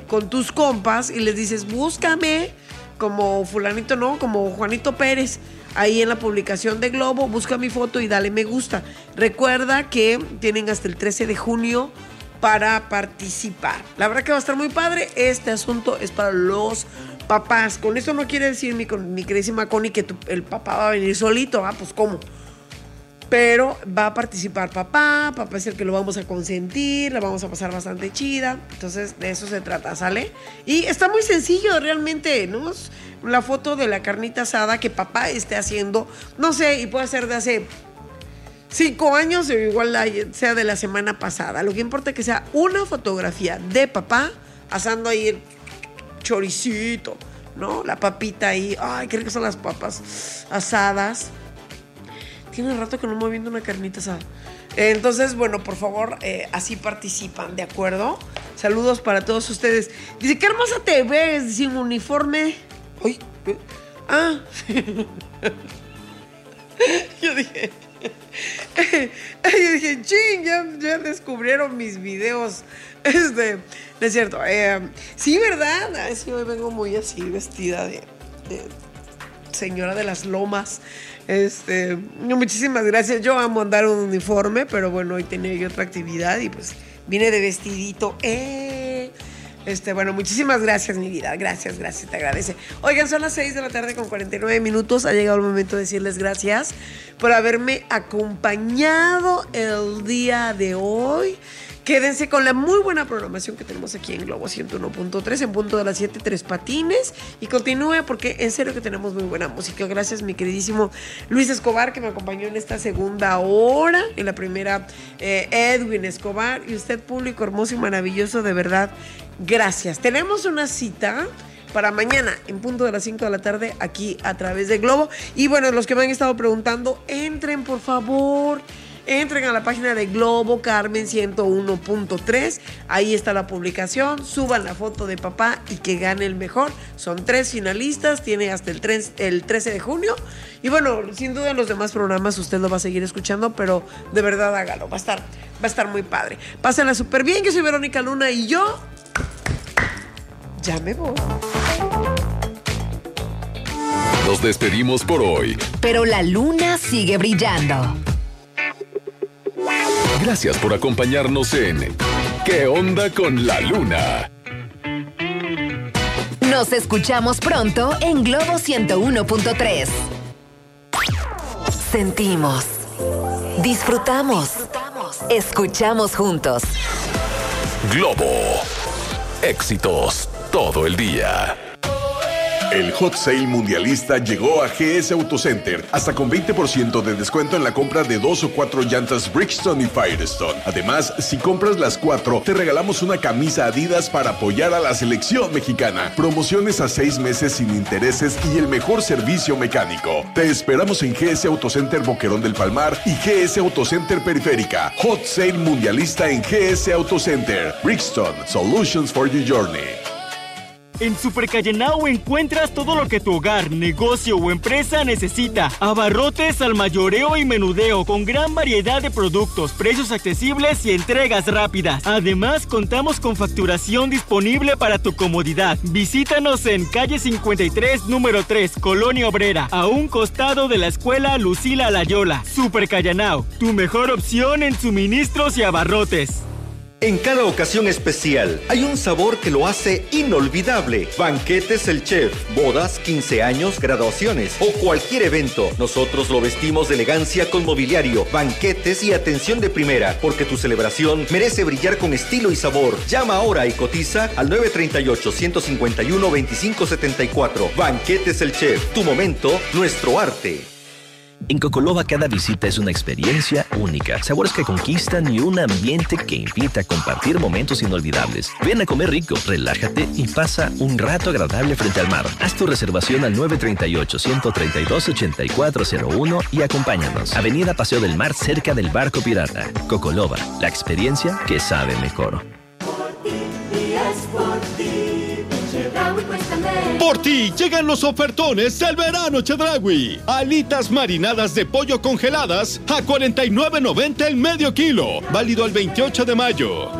con tus compas y les dices, búscame como fulanito, no, como Juanito Pérez, ahí en la publicación de Globo, busca mi foto y dale me gusta. Recuerda que tienen hasta el 13 de junio para participar. La verdad que va a estar muy padre. Este asunto es para los papás. Con esto no quiere decir mi queridísima Connie que el papá va a venir solito. Pues ¿cómo? Pero va a participar papá es el que lo vamos a consentir, la vamos a pasar bastante chida. Entonces de eso se trata, ¿sale? Y está muy sencillo realmente, ¿no? La foto de la carnita asada que papá esté haciendo, no sé, y puede ser de hace 5 años o igual sea de la semana pasada. Lo que importa es que sea una fotografía de papá asando ahí el choricito, ¿no? La papita ahí, ay, qué ricas son las papas asadas. Tiene rato que no me voy viendo una carnita asada. Entonces, bueno, por favor, así participan, ¿de acuerdo? Saludos para todos ustedes. Dice, qué hermosa te ves sin uniforme. Uy, Yo dije, ching, ya descubrieron mis videos. No es cierto. Sí, ¿verdad? Sí, hoy vengo muy así, vestida de señora de las lomas. Muchísimas gracias. Yo amo andar en un uniforme, pero bueno, hoy tenía yo otra actividad y pues vine de vestidito. Bueno, muchísimas gracias, mi vida. Gracias, te agradece. Oigan, son las 6 de la tarde con 49 minutos. Ha llegado el momento de decirles gracias por haberme acompañado el día de hoy. Quédense con la muy buena programación que tenemos aquí en Globo 101.3 en punto de las 7, 3 patines. Y continúe porque en serio que tenemos muy buena música. Gracias mi queridísimo Luis Escobar que me acompañó en esta segunda hora. En la primera Edwin Escobar. Y usted público hermoso y maravilloso, de verdad, gracias. Tenemos una cita para mañana en punto de las 5 de la tarde aquí a través de Globo. Y bueno, los que me han estado preguntando, entren por favor. Entren a la página de Globo Carmen 101.3. Ahí está la publicación. Suban la foto de papá y que gane el mejor. Son 3 finalistas. Tiene hasta el 13 de junio. Y bueno, sin duda en los demás programas usted lo va a seguir escuchando. Pero de verdad hágalo. Va a estar muy padre. Pásenla súper bien. Yo soy Verónica Luna y yo ya me voy. Nos despedimos por hoy. Pero la luna sigue brillando. Gracias por acompañarnos en ¿Qué onda con la luna? Nos escuchamos pronto en Globo 101.3. Sentimos, disfrutamos, escuchamos juntos. Globo. Éxitos todo el día. El Hot Sale Mundialista llegó a GS Autocenter, hasta con 20% de descuento en la compra de 2 o 4 llantas Bridgestone y Firestone. Además, si compras las 4, te regalamos una camisa Adidas para apoyar a la selección mexicana. Promociones a 6 meses sin intereses y el mejor servicio mecánico. Te esperamos en GS Autocenter Boquerón del Palmar y GS Autocenter Periférica. Hot Sale Mundialista en GS Autocenter. Bridgestone, Solutions for your journey. En Super Callenao encuentras todo lo que tu hogar, negocio o empresa necesita. Abarrotes al mayoreo y menudeo con gran variedad de productos, precios accesibles y entregas rápidas. Además, contamos con facturación disponible para tu comodidad. Visítanos en calle 53, número 3, Colonia Obrera, a un costado de la escuela Lucila Layola. Super Callenao, tu mejor opción en suministros y abarrotes. En cada ocasión especial hay un sabor que lo hace inolvidable. Banquetes El Chef, bodas, 15 años, graduaciones o cualquier evento. Nosotros lo vestimos de elegancia con mobiliario, banquetes y atención de primera, porque tu celebración merece brillar con estilo y sabor. Llama ahora y cotiza al 938-151-2574. Banquetes El Chef, tu momento, nuestro arte. En Cocoloba cada visita es una experiencia única, sabores que conquistan y un ambiente que invita a compartir momentos inolvidables. Ven a comer rico, relájate y pasa un rato agradable frente al mar. Haz tu reservación al 938-132-8401 y acompáñanos. Avenida Paseo del Mar, cerca del Barco Pirata. Cocoloba, la experiencia que sabe mejor. Por ti llegan los ofertones del verano Chedraui. Alitas marinadas de pollo congeladas a $49.90 el medio kilo. Válido al 28 de mayo.